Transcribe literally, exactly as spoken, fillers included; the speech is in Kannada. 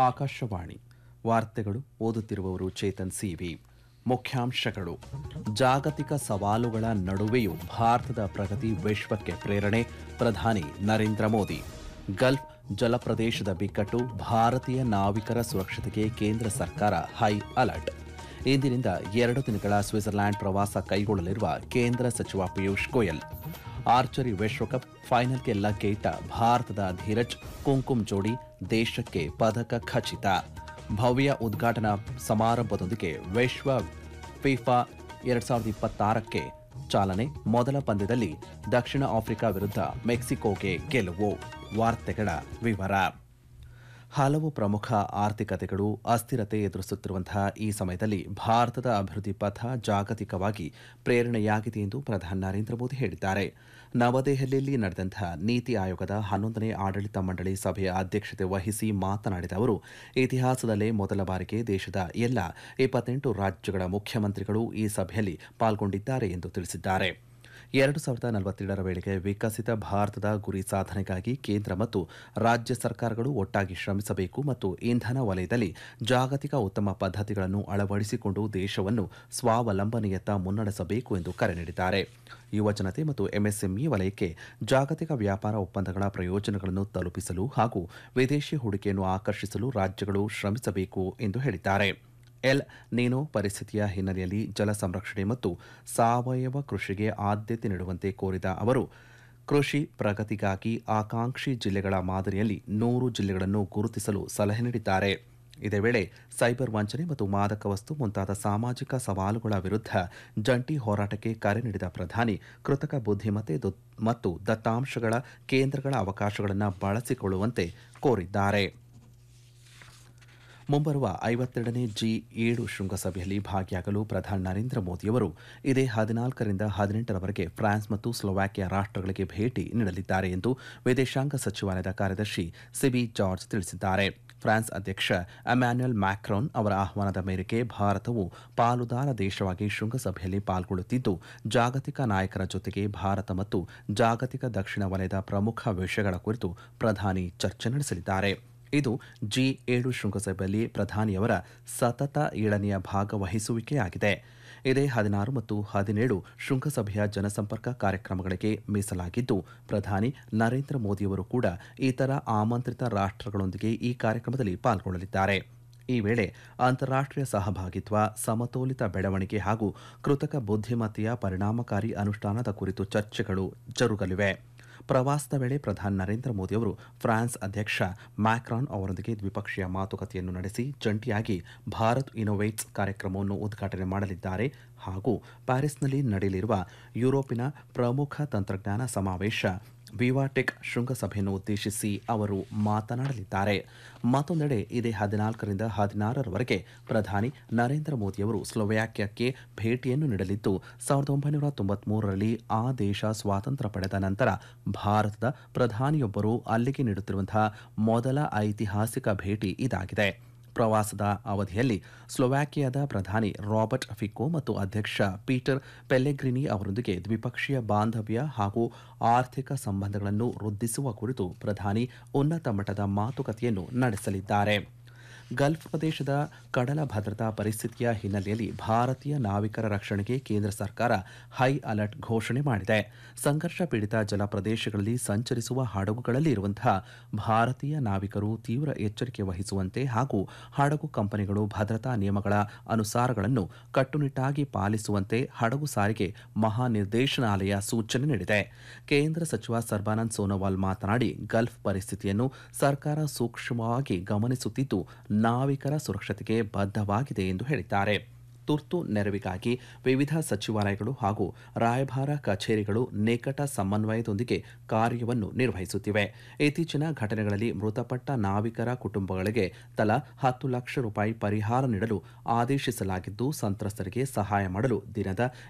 ಆಕಾಶವಾಣಿ ವಾರ್ತೆಗಳು ಓದುತ್ತಿರುವವರು ಚೇತನ್ ಸಿವಿ. ಮುಖ್ಯಾಂಶಗಳು: ಜಾಗತಿಕ ಸವಾಲುಗಳ ನಡುವೆಯೂ ಭಾರತದ ಪ್ರಗತಿ ವಿಶ್ವಕ್ಕೆ ಪ್ರೇರಣೆ, ಪ್ರಧಾನಿ ನರೇಂದ್ರ ಮೋದಿ. ಗಲ್ಫ್ ಜಲಪ್ರದೇಶದ ಬಿಕ್ಕಟ್ಟು, ಭಾರತೀಯ ನಾವಿಕರ ಸುರಕ್ಷತೆಗೆ ಕೇಂದ್ರ ಸರ್ಕಾರ ಹೈ ಅಲರ್ಟ್. ಇಂದಿನಿಂದ ಎರಡು ದಿನಗಳ ಸ್ವಿಟ್ಜರ್ಲ್ಯಾಂಡ್ ಪ್ರವಾಸ ಕೈಗೊಳ್ಳಲಿರುವ ಕೇಂದ್ರ ಸಚಿವ ಪಿಯೂಷ್ ಗೋಯಲ್. ಆರ್ಚರಿ ವಿಶ್ವಕಪ್ ಫೈನಲ್ಗೆ ಲಗ್ಗೆಯಿಟ್ಟ ಭಾರತದ ಧೀರಜ್ ಕುಂಕುಮ್ ಜೋಡಿ ದೇಶಕ್ಕೆ ಪದಕ ಖಚಿತ. ಭವ್ಯ ಉದ್ಘಾಟನಾ ಸಮಾರಂಭದೊಂದಿಗೆ ವಿಶ್ವ ಫಿಫಾ ಎರಡ್ ಸಾವಿರದ ಇಪ್ಪತ್ತಾರಕ್ಕೆ ಚಾಲನೆ. ಮೊದಲ ಪಂದ್ಯದಲ್ಲಿ ದಕ್ಷಿಣ ಆಫ್ರಿಕಾ ವಿರುದ್ಧ ಮೆಕ್ಸಿಕೋಗೆ ಗೆಲುವು. ವಾರ್ತೆಗಳ ವಿವರ. ಹಲವು ಪ್ರಮುಖ ಆರ್ಥಿಕತೆಗಳು ಅಸ್ಥಿರತೆ ಎದುರಿಸುತ್ತಿರುವಂತಹ ಈ ಸಮಯದಲ್ಲಿ ಭಾರತದ ಅಭಿವೃದ್ಧಿ ಪಥ ಜಾಗತಿಕವಾಗಿ ಪ್ರೇರಣೆಯಾಗಿದೆ ಎಂದು ಪ್ರಧಾನಿ ನರೇಂದ್ರ ಮೋದಿ ಹೇಳಿದ್ದಾರೆ. ನವದೆಹಲಿಯಲ್ಲಿ ನಡೆದಂತಹ ನೀತಿ ಆಯೋಗದ ಹನ್ನೊಂದನೇ ಆಡಳಿತ ಮಂಡಳಿ ಸಭೆಯ ಅಧ್ಯಕ್ಷತೆ ವಹಿಸಿ ಮಾತನಾಡಿದ ಅವರು, ಇತಿಹಾಸದಲ್ಲೇ ಮೊದಲ ಬಾರಿಗೆ ದೇಶದ ಎಲ್ಲ ಇಪ್ಪತ್ತೆಂಟು ರಾಜ್ಯಗಳ ಮುಖ್ಯಮಂತ್ರಿಗಳು ಈ ಸಭೆಯಲ್ಲಿ ಪಾಲ್ಗೊಂಡಿದ್ದಾರೆ ಎಂದು ತಿಳಿಸಿದ್ದಾರೆ. ಎರಡು ಸಾವಿರದ ನಲವತ್ತೇಳರ ವೇಳೆಗೆ ವಿಕಸಿತ ಭಾರತದ ಗುರಿ ಸಾಧನೆಗಾಗಿ ಕೇಂದ್ರ ಮತ್ತು ರಾಜ್ಯ ಸರ್ಕಾರಗಳು ಒಟ್ಟಾಗಿ ಶ್ರಮಿಸಬೇಕು ಮತ್ತು ಇಂಧನ ವಲಯದಲ್ಲಿ ಜಾಗತಿಕ ಉತ್ತಮ ಪದ್ಧತಿಗಳನ್ನು ಅಳವಡಿಸಿಕೊಂಡು ದೇಶವನ್ನು ಸ್ವಾವಲಂಬನೆಯತ್ತ ಮುನ್ನಡೆಸಬೇಕು ಎಂದು ಕರೆ ನೀಡಿದ್ದಾರೆ. ಯುವಜನತೆ ಮತ್ತು ಎಂಎಸ್ಎಂಇ ವಲಯಕ್ಕೆ ಜಾಗತಿಕ ವ್ಯಾಪಾರ ಒಪ್ಪಂದಗಳ ಪ್ರಯೋಜನಗಳನ್ನು ತಲುಪಿಸಲು ಹಾಗೂ ವಿದೇಶಿ ಹೂಡಿಕೆಯನ್ನು ಆಕರ್ಷಿಸಲು ರಾಜ್ಯಗಳು ಶ್ರಮಿಸಬೇಕು ಎಂದು ಹೇಳಿದ್ದಾರೆ. ಎಲ್ ನೀನೋ ಪರಿಸ್ಥಿತಿಯ ಹಿನ್ನೆಲೆಯಲ್ಲಿ ಜಲ ಸಂರಕ್ಷಣೆ ಮತ್ತು ಸಾವಯವ ಕೃಷಿಗೆ ಆದ್ಯತೆ ನೀಡುವಂತೆ ಕೋರಿದ ಅವರು, ಕೃಷಿ ಪ್ರಗತಿಗಾಗಿ ಆಕಾಂಕ್ಷಿ ಜಿಲ್ಲೆಗಳ ಮಾದರಿಯಲ್ಲಿ ನೂರು ಜಿಲ್ಲೆಗಳನ್ನು ಗುರುತಿಸಲು ಸಲಹೆ ನೀಡಿದ್ದಾರೆ. ಇದೇ ವೇಳೆ ಸೈಬರ್ ವಂಚನೆ ಮತ್ತು ಮಾದಕ ವಸ್ತು ಮುಂತಾದ ಸಾಮಾಜಿಕ ಸವಾಲುಗಳ ವಿರುದ್ಧ ಜಂಟಿ ಹೋರಾಟಕ್ಕೆ ಕರೆ ನೀಡಿದ ಪ್ರಧಾನಿ, ಕೃತಕ ಬುದ್ಧಿಮತ್ತೆ ಮತ್ತು ದತ್ತಾಂಶಗಳ ಕೇಂದ್ರಗಳ ಅವಕಾಶಗಳನ್ನು ಬಳಸಿಕೊಳ್ಳುವಂತೆ ಕೋರಿದ್ದಾರೆ. ಮುಂಬರುವ ಐವತ್ತೆರಡನೇ ಜಿ ಏಳು ಶೃಂಗಸಭೆಯಲ್ಲಿ ಭಾಗಿಯಾಗಲು ಪ್ರಧಾನಿ ನರೇಂದ್ರ ಮೋದಿಯವರು ಇದೇ ಹದಿನಾಲ್ಕರಿಂದ ಹದಿನೆಂಟರವರೆಗೆ ಫ್ರಾನ್ಸ್ ಮತ್ತು ಸ್ಲೋವಾಕಿಯಾ ರಾಷ್ಟ್ರಗಳಿಗೆ ಭೇಟಿ ನೀಡಲಿದ್ದಾರೆ ಎಂದು ವಿದೇಶಾಂಗ ಸಚಿವಾಲಯದ ಕಾರ್ಯದರ್ಶಿ ಸಿಬಿ ಜಾರ್ಜ್ ತಿಳಿಸಿದ್ದಾರೆ. ಫ್ರಾನ್ಸ್ ಅಧ್ಯಕ್ಷ ಎಮ್ಯಾನ್ಯುಯಲ್ ಮ್ಯಾಕ್ರಾನ್ ಅವರ ಆಹ್ವಾನದ ಮೇರೆಗೆ ಭಾರತವು ಪಾಲುದಾರ ದೇಶವಾಗಿ ಶೃಂಗಸಭೆಯಲ್ಲಿ ಪಾಲ್ಗೊಳ್ಳುತ್ತಿದ್ದು, ಜಾಗತಿಕ ನಾಯಕರ ಜೊತೆಗೆ ಭಾರತ ಮತ್ತು ಜಾಗತಿಕ ದಕ್ಷಿಣ ವಲಯದ ಪ್ರಮುಖ ವಿಷಯಗಳ ಕುರಿತು ಪ್ರಧಾನಿ ಚರ್ಚೆ ನಡೆಸಲಿದ್ದಾರೆ. ಇದು ಜಿ ಏಳು ಶೃಂಗಸಭೆಯಲ್ಲಿ ಪ್ರಧಾನಿಯವರ ಸತತ ಏಳನೆಯ ಭಾಗವಹಿಸುವಿಕೆಯಾಗಿದೆ. ಇದೇ ಹದಿನಾರು ಮತ್ತು ಹದಿನೇಳು ಶೃಂಗಸಭೆಯ ಜನಸಂಪರ್ಕ ಕಾರ್ಯಕ್ರಮಗಳಿಗೆ ಮೀಸಲಾಗಿದ್ದು, ಪ್ರಧಾನಿ ನರೇಂದ್ರ ಮೋದಿಯವರು ಕೂಡ ಇತರ ಆಮಂತ್ರಿತ ರಾಷ್ಟ್ರಗಳೊಂದಿಗೆ ಈ ಕಾರ್ಯಕ್ರಮದಲ್ಲಿ ಪಾಲ್ಗೊಳ್ಳಲಿದ್ದಾರೆ. ಈ ವೇಳೆ ಅಂತಾರಾಷ್ಟ್ರೀಯ ಸಹಭಾಗಿತ್ವ, ಸಮತೋಲಿತ ಬೆಳವಣಿಗೆ ಹಾಗೂ ಕೃತಕ ಬುದ್ಧಿಮತ್ತೆಯ ಪರಿಣಾಮಕಾರಿ ಅನುಷ್ಠಾನದ ಕುರಿತು ಚರ್ಚೆಗಳು ಜರುಗಲಿವೆ. ಪ್ರವಾಸದ ವೇಳೆ ಪ್ರಧಾನಿ ನರೇಂದ್ರ ಮೋದಿಯವರು ಫ್ರಾನ್ಸ್ ಅಧ್ಯಕ್ಷ ಮ್ಯಾಕ್ರಾನ್ ಅವರೊಂದಿಗೆ ದ್ವಿಪಕ್ಷೀಯ ಮಾತುಕತೆಯನ್ನು ನಡೆಸಿ ಜಂಟಿಯಾಗಿ ಭಾರತ್ ಇನ್ನೋವೇಟ್ಸ್ ಕಾರ್ಯಕ್ರಮವನ್ನು ಉದ್ಘಾಟನೆ ಮಾಡಲಿದ್ದಾರೆ ಹಾಗೂ ಪ್ಯಾರಿಸ್ನಲ್ಲಿ ನಡೆಯಲಿರುವ ಯುರೋಪಿನ ಪ್ರಮುಖ ತಂತ್ರಜ್ಞಾನ ಸಮಾವೇಶ ವಿವಾಟೆಕ್ ಶೃಂಗಸಭೆಯನ್ನು ಉದ್ದೇಶಿಸಿ ಅವರು ಮಾತನಾಡಲಿದ್ದಾರೆ. ಮತ್ತೊಂದೆಡೆ ಇದೇ ಹದಿನಾಲ್ಕರಿಂದ ಹದಿನಾರರವರೆಗೆ ಪ್ರಧಾನಿ ನರೇಂದ್ರ ಮೋದಿಯವರು ಸ್ಲೋವಾಕಿಯಾಕ್ಕೆ ಭೇಟಿಯನ್ನು ನೀಡಲಿದ್ದು, ಸಾವಿರದ ಒಂಬೈನೂರ ತೊಂಬತ್ಮೂರರಲ್ಲಿ ಆ ದೇಶ ಸ್ವಾತಂತ್ರ್ಯ ಪಡೆದ ನಂತರ ಭಾರತದ ಪ್ರಧಾನಿಯೊಬ್ಬರು ಅಲ್ಲಿಗೆ ನೀಡುತ್ತಿರುವಂತಹ ಮೊದಲ ಐತಿಹಾಸಿಕ ಭೇಟಿ ಇದಾಗಿದೆ. ಪ್ರವಾಸದ ಅವಧಿಯಲ್ಲಿ ಸ್ಲೋವಾಕಿಯಾದ ಪ್ರಧಾನಿ ರಾಬರ್ಟ್ ಫಿಕೋ ಮತ್ತು ಅಧ್ಯಕ್ಷ ಪೀಟರ್ ಪೆಲ್ಲೆಗ್ರಿನಿ ಅವರೊಂದಿಗೆ ದ್ವಿಪಕ್ಷೀಯ ಬಾಂಧವ್ಯ ಹಾಗೂ ಆರ್ಥಿಕ ಸಂಬಂಧಗಳನ್ನು ವೃದ್ಧಿಸುವ ಕುರಿತು ಪ್ರಧಾನಿ ಉನ್ನತ ಮಟ್ಟದ ಮಾತುಕತೆಯನ್ನು ನಡೆಸಲಿದ್ದಾರೆ. ಗಲ್ಫ್ ಪ್ರದೇಶದ ಕಡಲ ಭದ್ರತಾ ಪರಿಸ್ಥಿತಿಯ ಹಿನ್ನೆಲೆಯಲ್ಲಿ ಭಾರತೀಯ ನಾವಿಕರ ರಕ್ಷಣೆಗೆ ಕೇಂದ್ರ ಸರ್ಕಾರ ಹೈ ಅಲರ್ಟ್ ಘೋಷಣೆ ಮಾಡಿದೆ. ಸಂಘರ್ಷ ಪೀಡಿತ ಜಲ ಪ್ರದೇಶಗಳಲ್ಲಿ ಸಂಚರಿಸುವ ಹಡಗುಗಳಲ್ಲಿ ಇರುವಂತಹ ಭಾರತೀಯ ನಾವಿಕರು ತೀವ್ರ ಎಚ್ಚರಿಕೆ ವಹಿಸುವಂತೆ ಹಾಗೂ ಹಡಗು ಕಂಪನಿಗಳು ಭದ್ರತಾ ನಿಯಮಗಳ ಅನುಸಾರಗಳನ್ನು ಕಟ್ಟುನಿಟ್ಟಾಗಿ ಪಾಲಿಸುವಂತೆ ಹಡಗು ಸಾರಿಗೆ ಮಹಾನಿರ್ದೇಶನಾಲಯ ಸೂಚನೆ ನೀಡಿದೆ. ಕೇಂದ್ರ ಸಚಿವ ಸರ್ಬಾನಂದ್ ಸೋನೋವಾಲ್ ಮಾತನಾಡಿ, ಗಲ್ಫ್ ಪರಿಸ್ಥಿತಿಯನ್ನು ಸರ್ಕಾರ ಸೂಕ್ಷ್ಮವಾಗಿ ಗಮನಿಸುತ್ತಿದ್ದು, ನಾವಿಕರ ಸುರಕ್ಷತೆಗೆ ಬದ್ಧವಾಗಿದೆ ಎಂದು ಹೇಳಿದ್ದಾರೆ. ತುರ್ತು ನೆರವಿಗಾಗಿ ವಿವಿಧ ಸಚಿವಾಲಯಗಳು ಹಾಗೂ ರಾಯಭಾರ ಕಚೇರಿಗಳು ನಿಕಟ ಸಮನ್ವಯದೊಂದಿಗೆ ಕಾರ್ಯವನ್ನು ನಿರ್ವಹಿಸುತ್ತಿವೆ. ಇತ್ತೀಚಿನ ಘಟನೆಗಳಲ್ಲಿ ಮೃತಪಟ್ಟ ನಾವಿಕರ ಕುಟುಂಬಗಳಿಗೆ ತಲಾ ಹತ್ತು ಲಕ್ಷ ರೂಪಾಯಿ ಪರಿಹಾರ ನೀಡಲು ಆದೇಶಿಸಲಾಗಿದ್ದು, ಸಂತ್ರಸ್ತರಿಗೆ ಸಹಾಯ ಮಾಡಲು ದಿನದ